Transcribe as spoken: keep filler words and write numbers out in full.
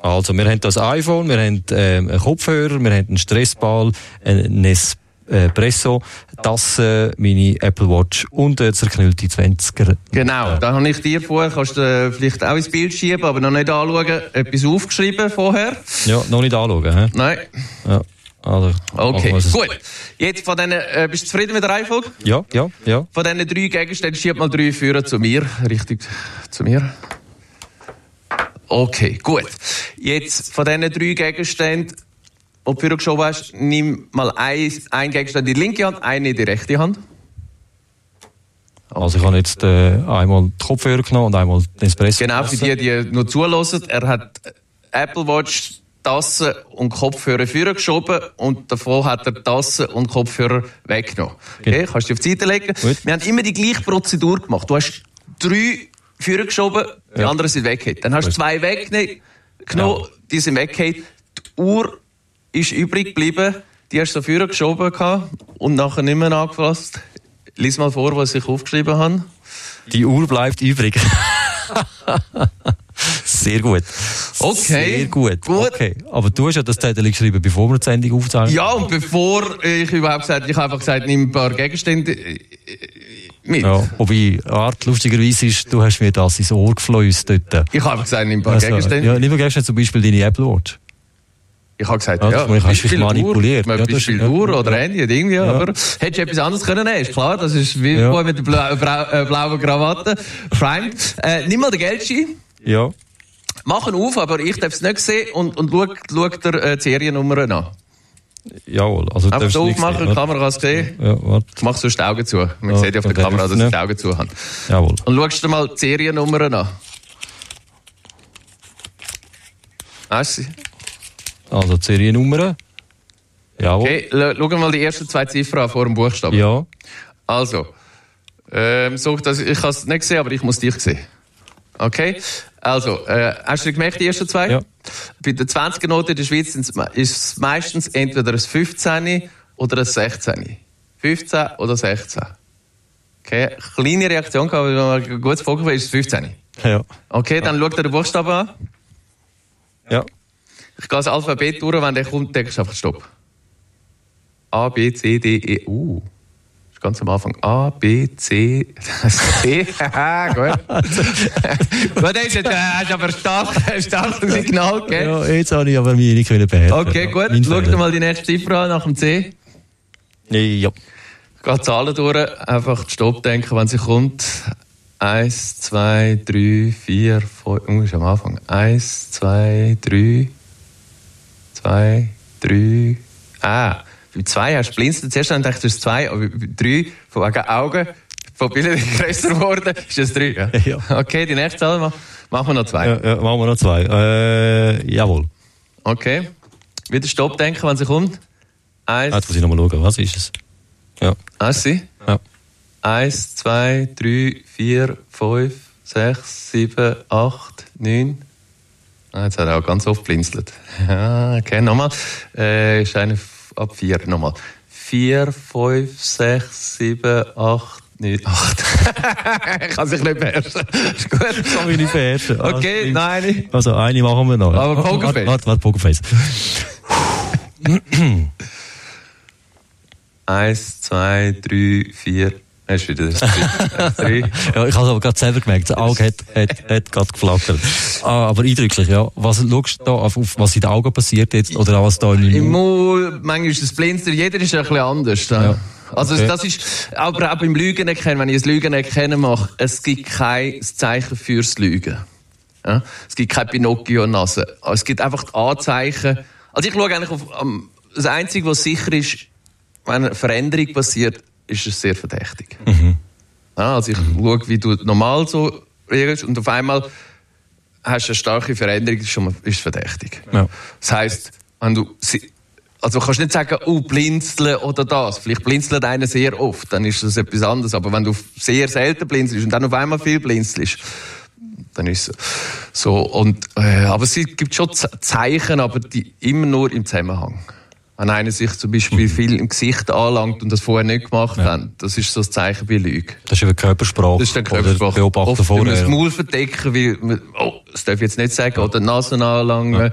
Also, wir haben das iPhone, wir haben ähm, einen Kopfhörer, wir haben einen Stressball, einen Nespresso, Tasse, meine Apple Watch und eine zerknüllte zwanziger. Genau, da habe ich dir vorher, kannst du äh, vielleicht auch ins Bild schieben, aber noch nicht anschauen, etwas aufgeschrieben vorher. Ja, noch nicht anschauen, hä? Nein. Ja. Also, okay, gut. Jetzt von diesen, äh, bist du zufrieden mit der Reihenfolge? Ja, ja, ja. Von diesen drei Gegenständen schieb mal drei Führer zu mir, richtig zu mir. Okay, gut. Jetzt von diesen drei Gegenständen, die du Führer geschoben hast, nimm mal ein, ein Gegenstand in die linke Hand, einen in die rechte Hand. Okay. Also ich habe jetzt äh, einmal die Kopfhörer genommen und einmal den Espresso. Genau, für die, die nur zulassen. Er hat Apple Watch, Tasse und Kopfhörer Führer geschoben und davon hat er Tasse und Kopfhörer weggenommen. Okay, okay. Kannst du auf die Seite legen. Gut. Wir haben immer die gleiche Prozedur gemacht. Du hast drei Führer geschoben, die ja. anderen sind weggehauen. Dann hast du zwei weggenommen, ja. die sind weggehauen. Die Uhr ist übrig geblieben, die hast du Führer geschoben und nachher nicht mehr angefasst. Lies mal vor, was ich aufgeschrieben habe. Die Uhr bleibt übrig. Sehr gut. Okay. Sehr gut. gut. Okay. Aber du hast ja das Zettel geschrieben, bevor wir die Sendung aufzeichnen. Ja, und bevor ich überhaupt gesagt, ich habe einfach gesagt, nimm ein paar Gegenstände mit. Ja, wobei, Art, lustigerweise ist, du hast mir das ins Ohr geflößt dort. Ich habe einfach gesagt, nimm ein paar also, Gegenstände. Ja, nimm ein paar Gegenstände, zum Beispiel deine Apple Watch. Ich habe gesagt, ja, ja, ich hast dich manipuliert. Uhr, ja, Beispiel ja, Uhr oder ja. Handy oder irgendwie, ja. aber hättest du etwas anderes können nehmen, ist klar, das ist wie ja. mit der blau, blau, äh, blauen Krawatte. Prime. Äh, nimm mal den Geldschein. Ja. Mach ihn auf, aber ich darf es nicht sehen und, und schau, schau dir äh, die Seriennummer an. Jawohl. Also einfach so aufmachen, die Kamera kann es sehen. Ja, warte. Mach sonst die Augen zu. Man ja, sieht ja auf der Kamera, dass ich die Augen zu habe. Jawohl. Und schaust dir mal die Seriennummer an. Weißt du? Also die Seriennummer. Jawohl. Okay, schau mal die ersten zwei Ziffern an vor dem Buchstaben. Ja. Also, ähm, so, dass, ich kann es nicht sehen, aber ich muss dich sehen. Okay? Also, äh, hast du gemerkt, die ersten zwei? Ja. Bei der zwanziger Note in der Schweiz ist es meistens entweder ein fünfzehn oder ein sechzehn. fünfzehn oder sechzehn. Okay? Kleine Reaktion, aber wenn man ein gutes Vorgehen ist es fünfzehn. Ja. Okay, dann schau dir den Buchstaben an. Ja. Ich gehe das Alphabet durch, wenn der kommt, denkst du einfach Stopp. A, B, C, D, E, U. Das ist ganz am Anfang. A, B, C, D. Haha, gut. Gut, das ist jetzt, hast aber stark, starkes Signal, gell? Ja, jetzt habe ich aber mich nicht beherrschen. Okay, gut. Mein Schau dir mal die nächste Ziffer an, nach dem C. Ja. Ich gehe Zahlen durch, einfach Stopp denken, wenn sie kommt. Eins, zwei, drei, vier, fünf. Oh, ist am Anfang. Eins, zwei, drei. Zwei, drei. Ah, bei zwei hast du blinzelt. Zuerst dachte ich, du hast zwei, aber bei drei, von wegen Augen, von Bildern grösser geworden, ist es drei. Ja? Ja. Okay, die nächste Zahl machen wir noch zwei. Ja, ja, machen wir noch zwei. Äh, jawohl. Okay. Wieder Stopp denken, wenn sie kommt. Eins. Jetzt muss ich nochmal schauen, was ist es? Ja. Hast du sie? Ja. Eins, zwei, drei, vier, fünf, sechs, sieben, acht, neun. Ah, jetzt hat er auch ganz oft blinzelt. Ja, okay, nochmal. Äh, ist eine ab vier, nochmal. Vier, fünf, sechs, sieben, acht, neun, acht. Ich kann sich nicht beherrschen. Ist gut. Ich kann mich nicht beherrschen. Okay, also, nein. Also eine machen wir noch. Aber Pokerface. Warte, warte, Pokerface. Eins, zwei, drei, vier. Das ist wieder das drei. Ja, ich habe es aber gerade selber gemerkt. Das Auge hat, hat, hat gerade geflackert. Ah, aber eindrücklich, ja. Was schaust du da auf, auf was in den Augen passiert jetzt? Oder was da in Im Mund, manchmal ist das Blinzer, jeder ist ein bisschen anders. Ja. Also, okay. Das ist, aber auch beim Lügen erkennen, wenn ich das Lügen erkennen mache, es gibt kein Zeichen fürs Lügen. Ja? Es gibt keine Pinocchio-Nase. Es gibt einfach die Anzeichen. Also, ich schaue eigentlich auf, um, das Einzige, was sicher ist, wenn eine Veränderung passiert, ist es sehr verdächtig. Mhm. Ja, also ich mhm. schaue, wie du normal so reagierst und auf einmal hast du eine starke Veränderung, das ist schon mal, ist verdächtig. Ja. Das heisst, wenn du, also kannst du nicht sagen, oh, blinzeln oder das. Vielleicht blinzelt einer sehr oft, dann ist das etwas anderes. Aber wenn du sehr selten blinzelst und dann auf einmal viel blinzelst, dann ist es so. Und, äh, aber es gibt schon Zeichen, aber die immer nur im Zusammenhang. Wenn einer sich zum Beispiel viel im Gesicht anlangt und das vorher nicht gemacht ja. hat, das ist so ein Zeichen bei Lüge. Das ist über Körpersprache. Das ist der Körpersprache. Beobachten vorher. Das Maul verdecken, weil, oh, das darf ich jetzt nicht sagen, ja. oder die Nase anlangen. Ja.